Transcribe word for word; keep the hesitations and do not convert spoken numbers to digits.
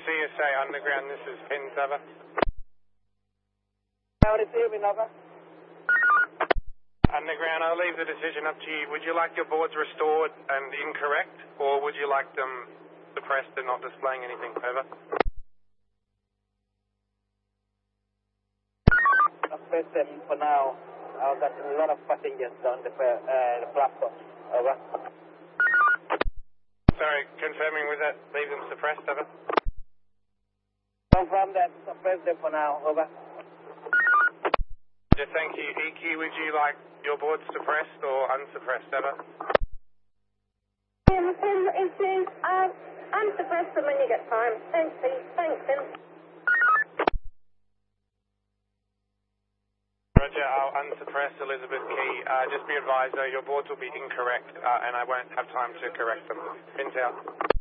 C S A Underground, this is Pins over. How did you over? Underground, I'll leave the decision up to you. Would you like your boards restored and incorrect, or would you like them suppressed and not displaying anything? Over. Suppress them for now. I've got a lot of passengers on the, uh, the platform. Over. Sorry, confirming with that, leave them suppressed, over. Confirm that, suppress them for now, over. Yeah, thank you. E Q, would you like your boards suppressed or unsuppressed, over? Um, um, it is, uh, unsuppress them when you get time. Thanks, please. Thanks, then. Roger, I'll unsuppress Elizabeth Key. Uh, just be advised, though, your boards will be incorrect, uh, and I won't have time to correct them. Pins out.